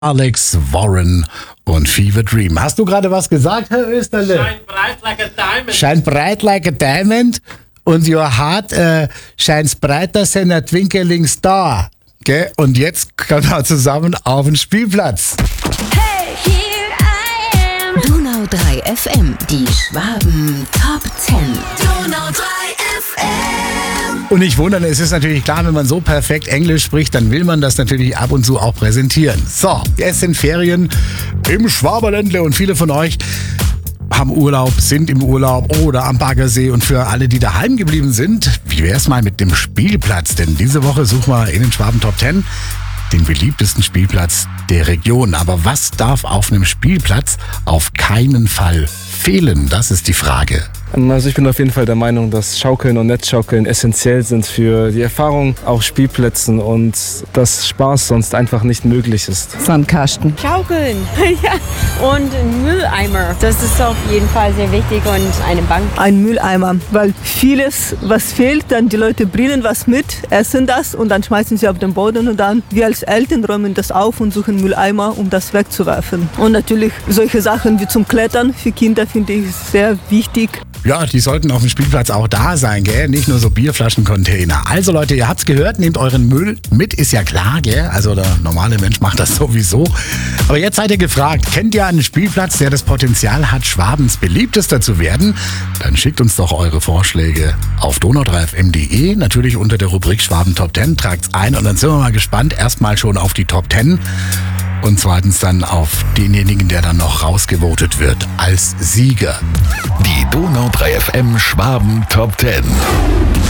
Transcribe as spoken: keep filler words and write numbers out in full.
Alex Warren und Fever Dream. Hast du gerade was gesagt, Herr Österle? Shine bright like a diamond. Shine bright like a diamond und your heart äh, shines brighter than a twinkling star. Okay? Und jetzt kommen wir zusammen auf den Spielplatz. Hey, here I am. Donau drei F M, die Schwaben Top zehn. Donau drei F M. Und nicht wundern, es ist natürlich klar, wenn man so perfekt Englisch spricht, dann will man das natürlich ab und zu auch präsentieren. So, es sind Ferien im Schwaberländle und viele von euch haben Urlaub, sind im Urlaub oder am Baggersee. Und für alle, die daheim geblieben sind, wie wär's mal mit dem Spielplatz? Denn diese Woche suchen wir in den Schwaben Top zehn den beliebtesten Spielplatz der Region. Aber was darf auf einem Spielplatz auf keinen Fall fehlen? Das ist die Frage. Also ich bin auf jeden Fall der Meinung, dass Schaukeln und Netzschaukeln essentiell sind für die Erfahrung auf Spielplätzen und dass Spaß sonst einfach nicht möglich ist. Sandkasten. Schaukeln, ja. Und ein Mülleimer. Das ist auf jeden Fall sehr wichtig und eine Bank. Ein Mülleimer, weil vieles, was fehlt, dann die Leute bringen was mit, essen das und dann schmeißen sie auf den Boden und dann wir als Eltern räumen das auf und suchen Mülleimer, um das wegzuwerfen. Und natürlich solche Sachen wie zum Klettern für Kinder finde ich sehr wichtig. Ja, die sollten auf dem Spielplatz auch da sein, gell? Nicht nur so Bierflaschencontainer. Also Leute, ihr habt's gehört, nehmt euren Müll mit, ist ja klar, gell? Also der normale Mensch macht das sowieso. Aber jetzt seid ihr gefragt, kennt ihr einen Spielplatz, der das Potenzial hat, Schwabens beliebtester zu werden? Dann schickt uns doch eure Vorschläge auf donau drei f m punkt de, natürlich unter der Rubrik Schwaben Top zehn, tragt's ein und dann sind wir mal gespannt, erstmal schon auf die Top zehn. Und zweitens dann auf denjenigen, der dann noch rausgevotet wird als Sieger. Die Donau drei F M Schwaben Top zehn.